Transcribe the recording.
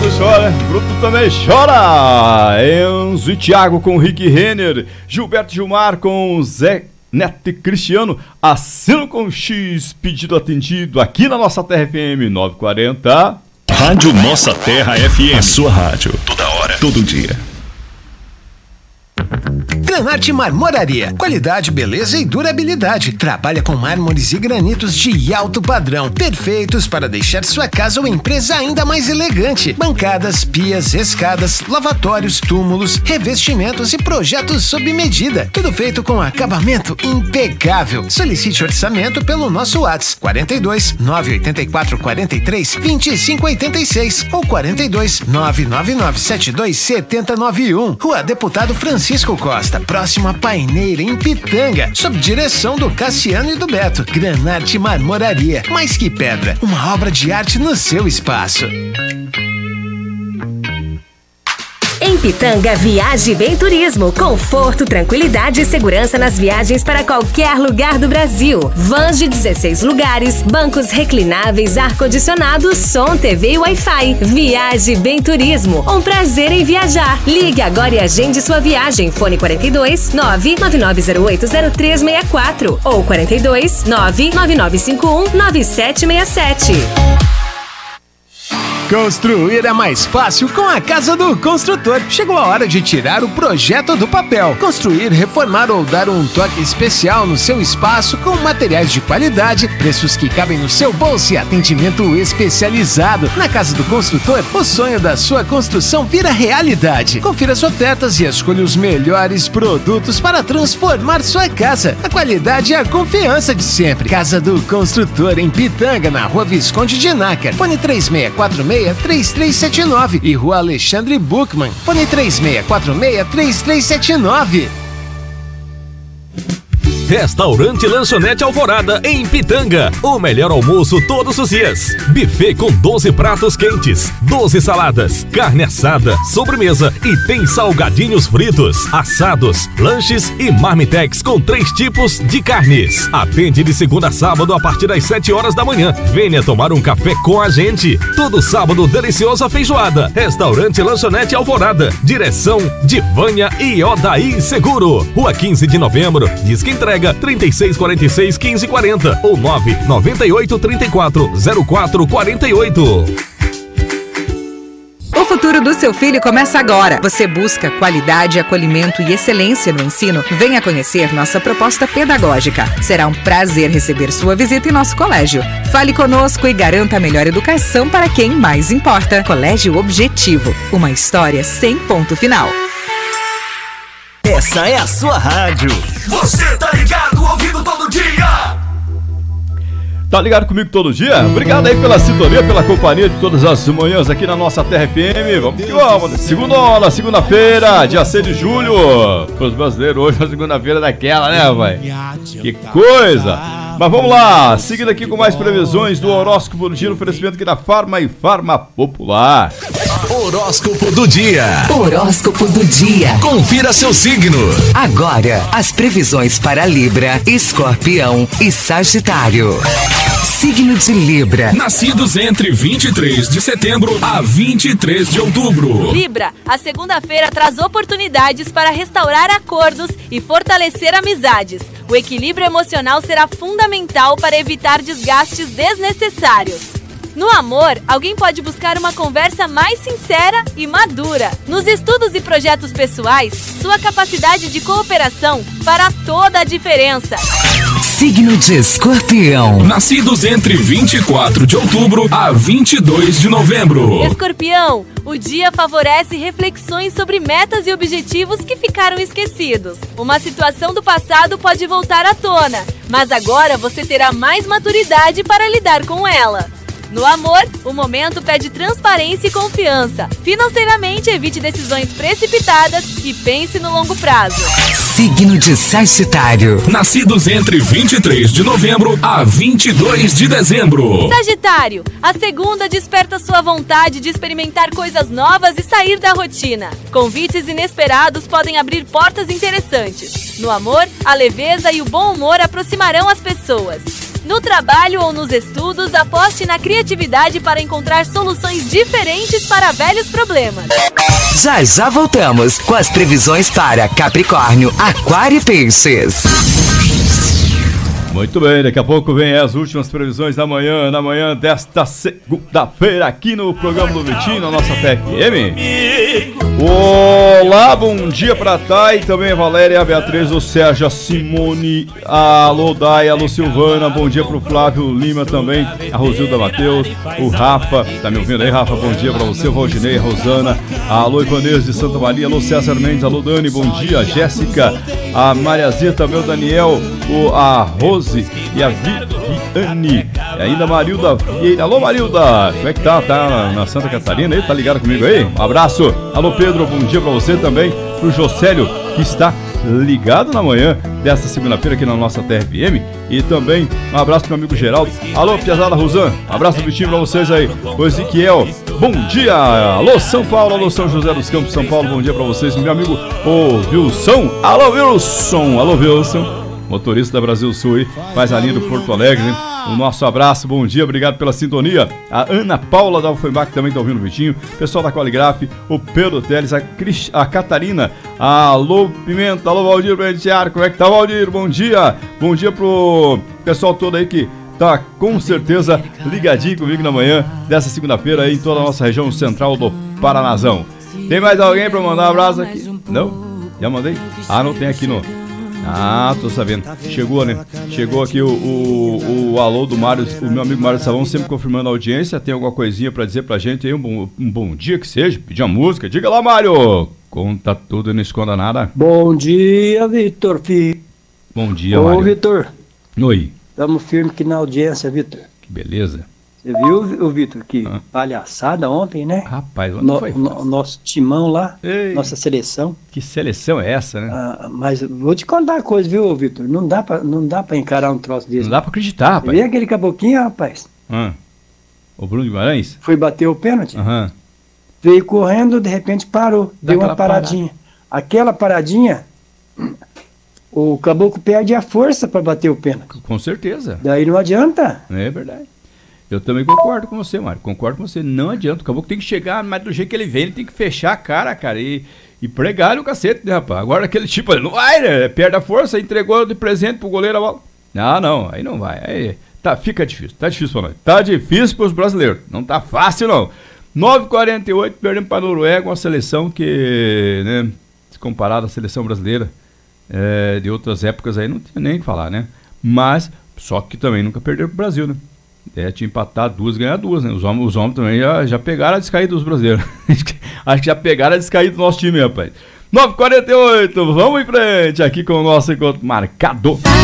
Bruto chora, Bruto também chora. Enzo e Thiago com Rick Renner, Gilberto Gilmar com Zé Neto e Cristiano, assino com X, pedido atendido aqui na Nossa Terra FM 940. Rádio Nossa Terra FM, a sua rádio, toda hora, todo dia. Granarte Marmoraria, qualidade, beleza e durabilidade. Trabalha com mármores e granitos de alto padrão, perfeitos para deixar sua casa ou empresa ainda mais elegante. Bancadas, pias, escadas, lavatórios, túmulos, revestimentos e projetos sob medida. Tudo feito com acabamento impecável. Solicite orçamento pelo nosso WhatsApp 42 984 43 25 86 ou 42 999 72 7091. Rua Deputado Francisco Costa, próximo a Paineira, em Pitanga, sob direção do Cassiano e do Beto. Granarte Marmoraria, mais que pedra, uma obra de arte no seu espaço. Em Pitanga, Viaje Bem Turismo. Conforto, tranquilidade e segurança nas viagens para qualquer lugar do Brasil. Vans de 16 lugares, bancos reclináveis, ar-condicionado, som, TV e Wi-Fi. Viaje Bem Turismo. Um prazer em viajar. Ligue agora e agende sua viagem. Fone 42 999080364 ou 42 99951 9767. Construir é mais fácil com a Casa do Construtor. Chegou a hora de tirar o projeto do papel. Construir, reformar ou dar um toque especial no seu espaço com materiais de qualidade, preços que cabem no seu bolso e atendimento especializado. Na Casa do Construtor, o sonho da sua construção vira realidade. Confira as ofertas e escolha os melhores produtos para transformar sua casa. A qualidade e a confiança de sempre. Casa do Construtor em Pitanga, na Rua Visconde de Nácar. Fone 3646-3379 e Rua Alexandre Buchmann. Fone 3646-3379. Restaurante Lanchonete Alvorada, em Pitanga. O melhor almoço todos os dias. Buffet com 12 pratos quentes, 12 saladas, carne assada, sobremesa e tem salgadinhos fritos, assados, lanches e marmitex com 3 tipos de carnes. Atende de segunda a sábado a partir das 7 horas da manhã. Venha tomar um café com a gente. Todo sábado, deliciosa feijoada. Restaurante Lanchonete Alvorada. Direção de Vânia e Odaí Seguro. Rua 15 de Novembro. Diz que entrega 3646-1540 ou 998-340448. O futuro do seu filho começa agora. Você busca qualidade, acolhimento e excelência no ensino? Venha conhecer nossa proposta pedagógica. Será um prazer receber sua visita em nosso colégio. Fale conosco e garanta a melhor educação para quem mais importa. Colégio Objetivo, uma história sem ponto final. Essa é a sua rádio. Você tá ligado, ouvindo todo dia. Tá ligado comigo todo dia? Obrigado aí pela sintonia, pela companhia de todas as manhãs aqui na Nossa Terra FM. Vamos que vamos. Segunda-feira, dia 6 de julho. Pros brasileiros, hoje é a segunda-feira daquela, né, vai? Que coisa! Mas vamos lá, seguindo aqui com mais previsões do horóscopo do dia, no oferecimento aqui da Farma e Farma Popular. Horóscopo do dia. Horóscopo do dia. Confira seu signo. Agora, as previsões para Libra, Escorpião e Sagitário. Signo de Libra. Nascidos entre 23 de setembro a 23 de outubro. Libra, a segunda-feira traz oportunidades para restaurar acordos e fortalecer amizades. O equilíbrio emocional será fundamental para evitar desgastes desnecessários. No amor, alguém pode buscar uma conversa mais sincera e madura. Nos estudos e projetos pessoais, sua capacidade de cooperação fará toda a diferença. Signo de Escorpião. Nascidos entre 24 de outubro a 22 de novembro. Escorpião, o dia favorece reflexões sobre metas e objetivos que ficaram esquecidos. Uma situação do passado pode voltar à tona, mas agora você terá mais maturidade para lidar com ela. No amor, o momento pede transparência e confiança. Financeiramente, evite decisões precipitadas e pense no longo prazo. Signo de Sagitário. Nascidos entre 23 de novembro a 22 de dezembro. Sagitário, a segunda desperta sua vontade de experimentar coisas novas e sair da rotina. Convites inesperados podem abrir portas interessantes. No amor, a leveza e o bom humor aproximarão as pessoas. No trabalho ou nos estudos, aposte na criatividade para encontrar soluções diferentes para velhos problemas. Já voltamos com as previsões para Capricórnio, Aquário e Peixes. Muito bem, daqui a pouco vem as últimas previsões na manhã desta segunda-feira aqui no programa do Vitinho, na nossa TFM. Olá, bom dia pra Thay, também a Valéria, a Beatriz, o Sérgio, a Simone, a alô Dai, alô Silvana, bom dia pro Flávio Lima também, a Rosilda Matheus, o Rafa, tá me ouvindo aí, Rafa? Bom dia pra você, o Valdinei, a Rosana, a alô Ivanês de Santa Maria, alô César Mendes, alô Dani, bom dia, a Jéssica, a Mariazinha também, o Daniel, a Rose e a Viviane, e ainda a Marilda Vieira. Alô Marilda, como é que tá? Tá na Santa Catarina aí? Tá ligado comigo aí? Um abraço. Alô Pedro, bom dia pra você também, pro Jocélio, que está ligado na manhã desta segunda-feira aqui na nossa TRFM. E também um abraço pro meu amigo Geraldo. Alô Piazada Rosan, um abraço do Vitinho pra vocês aí. O Ezequiel, bom dia. Alô São Paulo, alô São José dos Campos, São Paulo, bom dia pra vocês. Meu amigo o Wilson, alô Wilson, motorista da Brasil Sul aí, faz a linha do Porto Alegre, né? O nosso abraço, bom dia, obrigado pela sintonia. A Ana Paula da Alfenbach também tá ouvindo o Vitinho. Pessoal da Qualigraf, o Pedro Teles, a Catarina, alô Pimenta, alô Valdir Bentear, como é que tá, Valdir? Bom dia. Bom dia pro pessoal todo aí que tá com certeza ligadinho comigo na manhã dessa segunda-feira aí em toda a nossa região central do Paranazão. Tem mais alguém pra mandar um abraço aqui? Não? Já mandei? Ah, não tem aqui no... Ah, tô sabendo. Chegou, né? Chegou aqui o alô do Mário, o meu amigo Mário Savão, sempre confirmando a audiência. Tem alguma coisinha pra dizer pra gente aí? Um bom dia que seja. Pedir a música. Diga lá, Mário. Conta tudo e não esconda nada. Bom dia, Vitor, filho. Bom dia, Mário. Ô, Vitor. Oi. Tamo firme aqui na audiência, Vitor. Que beleza. Você viu, Vitor, que palhaçada ontem, né? Rapaz, ontem foi nosso timão lá, Ei, nossa seleção. Que seleção é essa, né? Mas vou te contar uma coisa, viu, Vitor? Não dá pra encarar um troço desse. Não dá pra acreditar, rapaz. Você viu aquele caboclinho, rapaz? O Bruno Guimarães? Foi bater o pênalti. Veio correndo, de repente parou. Deu uma paradinha. Aquela paradinha, o caboclo perde a força pra bater o pênalti. Com certeza. Daí não adianta. É verdade. Eu também concordo com você, Mário. Concordo com você. Não adianta. O caboclo tem que chegar, mas do jeito que ele vem, ele tem que fechar a cara, e pregar no cacete, né, rapaz? Agora aquele tipo, ele não vai, né? Perde a força, entregou de presente pro goleiro a bola. Não, aí não vai. Aí fica difícil. Tá difícil pra nós. Tá difícil pros brasileiros. Não tá fácil, não. 9h48, perdemos pra Noruega, uma seleção que, né, se comparado à seleção brasileira de outras épocas aí, não tinha nem o que falar, né? Mas, só que também nunca perderam pro Brasil, né? Tinha empatado 2, ganhar 2, né? Os homens também já pegaram a descaída dos brasileiros. Acho que já pegaram a descaída do nosso time, rapaz. 9h48, vamos em frente aqui com o nosso encontro marcado.